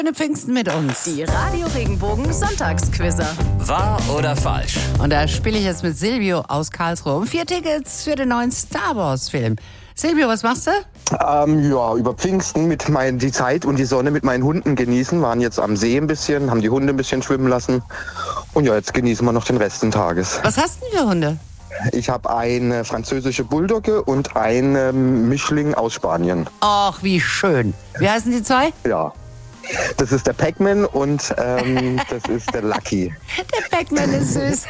Schöne Pfingsten mit uns. Die Radio Regenbogen Sonntagsquizzer. Wahr oder falsch? Und da spiele ich jetzt mit Silvio aus Karlsruhe um 4 Tickets für den neuen Star Wars Film. Silvio, was machst du? Über Pfingsten die Zeit und die Sonne mit meinen Hunden genießen. Waren jetzt am See ein bisschen, haben die Hunde ein bisschen schwimmen lassen. Und ja, jetzt genießen wir noch den Rest des Tages. Was hast du denn für Hunde? Ich habe eine französische Bulldogge und einen Mischling aus Spanien. Ach, wie schön. Wie heißen die zwei? Ja, das ist der Pac-Man und das ist der Lucky. Der Pac-Man ist süß.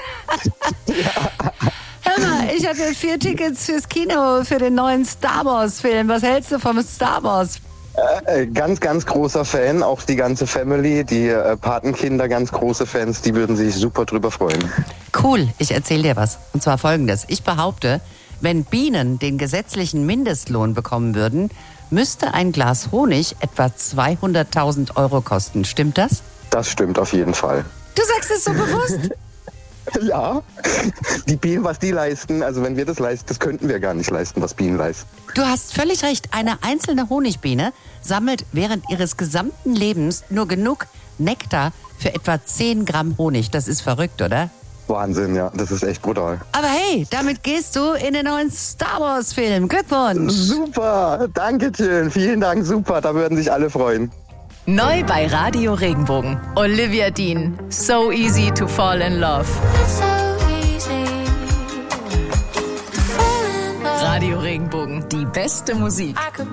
Hör mal, ich habe hier 4 Tickets fürs Kino für den neuen Star Wars Film. Was hältst du vom Star Wars? Ganz, ganz großer Fan, auch die ganze Family, die Patenkinder, ganz große Fans, die würden sich super drüber freuen. Cool, ich erzähle dir was. Und zwar Folgendes. Ich behaupte, wenn Bienen den gesetzlichen Mindestlohn bekommen würden, müsste ein Glas Honig etwa 200.000 Euro kosten. Stimmt das? Das stimmt auf jeden Fall. Du sagst es so bewusst. Ja, die Bienen, was die leisten, also wenn wir das leisten, das könnten wir gar nicht leisten, was Bienen leisten. Du hast völlig recht. Eine einzelne Honigbiene sammelt während ihres gesamten Lebens nur genug Nektar für etwa 10 Gramm Honig. Das ist verrückt, oder? Wahnsinn, ja, das ist echt brutal. Aber hey, damit gehst du in den neuen Star Wars Film. Glückwunsch! Super, danke schön, vielen Dank, super, da würden sich alle freuen. Neu bei Radio Regenbogen. Olivia Dean. So easy to fall in love. Radio Regenbogen. Die beste Musik.